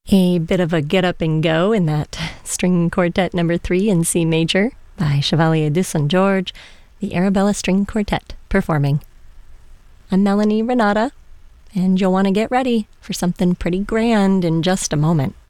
A bit of a get up and go in that String Quartet number 3 in C major by Chevalier de St. George, the Arabella String Quartet performing. I'm Melanie Renata, and you'll want to get ready for something pretty grand in just a moment.